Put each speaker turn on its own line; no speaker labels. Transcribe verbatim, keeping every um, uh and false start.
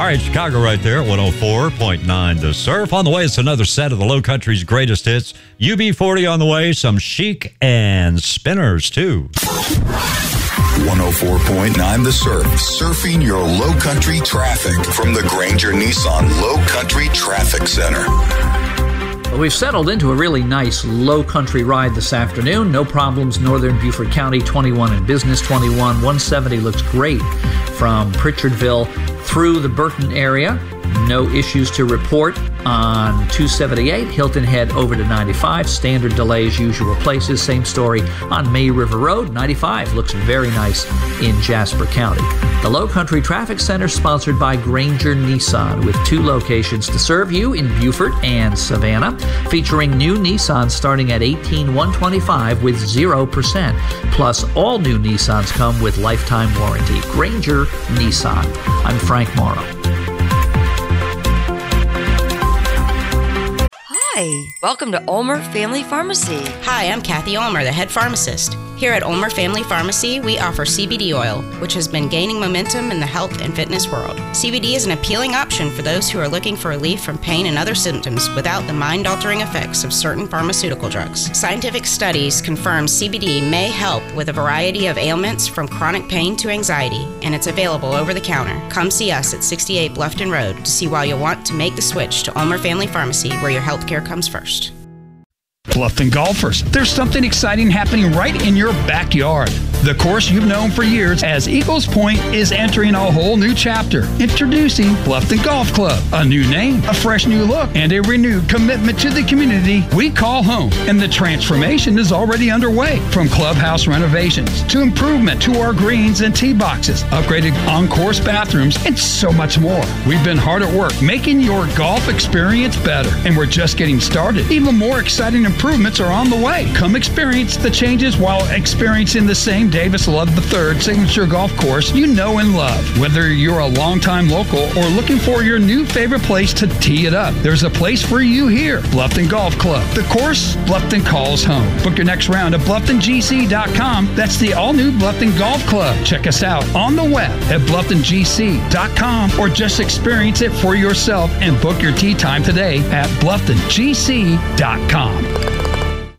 right, Chicago right there at one oh four point nine The Surf. On the way, it's another set of the Low Country's greatest hits. U B forty on the way, some Chic and Spinners, too.
one oh four point nine The Surf. Surfing your Low Country traffic from the Granger Nissan Low Country Traffic Center.
Well, we've settled into a really nice low country ride this afternoon. No problems. Northern Beaufort County, twenty-one and Business twenty-one. one seventy looks great from Pritchardville through the Burton area. No issues to report on two seventy-eight. Hilton Head over to ninety-five. Standard delays, usual places. Same story on May River Road. ninety-five looks very nice in Jasper County. The Low Country Traffic Center sponsored by Granger Nissan with two locations to serve you in Beaufort and Savannah, featuring new Nissans starting at eighteen thousand one hundred twenty-five dollars with zero percent. Plus, all new Nissans come with lifetime warranty. Granger Nissan. I'm Frank Morrow.
Hi, welcome to Ulmer Family Pharmacy.
Hi, I'm Kathy Ulmer, the head pharmacist. Here at Ulmer Family Pharmacy, we offer C B D oil, which has been gaining momentum in the health and fitness world. C B D is an appealing option for those who are looking for relief from pain and other symptoms without the mind-altering effects of certain pharmaceutical drugs. Scientific studies confirm C B D may help with a variety of ailments from chronic pain to anxiety, and it's available over the counter. Come see us at sixty-eight Bluffton Road to see why you'll want to make the switch to Ulmer Family Pharmacy, where your health care comes first.
Bluffton golfers, there's something exciting happening right in your backyard. The course you've known for years as Eagles Point is entering a whole new chapter. Introducing Bluffton Golf Club. A new name, a fresh new look, and a renewed commitment to the community we call home. And the transformation is already underway. From clubhouse renovations to improvement to our greens and tee boxes, upgraded on-course bathrooms, and so much more. We've been hard at work making your golf experience better. And we're just getting started. Even more exciting improvements are on the way. Come experience the changes while experiencing the same Davis Love the third signature golf course you know and love. Whether you're a longtime local or looking for your new favorite place to tee it up, there's a place for you here. Bluffton Golf Club. The course Bluffton calls home. Book your next round at bluffton g c dot com. That's the all-new Bluffton Golf Club. Check us out on the web at bluffton g c dot com or just experience it for yourself and book your tee time today at bluffton g c dot com.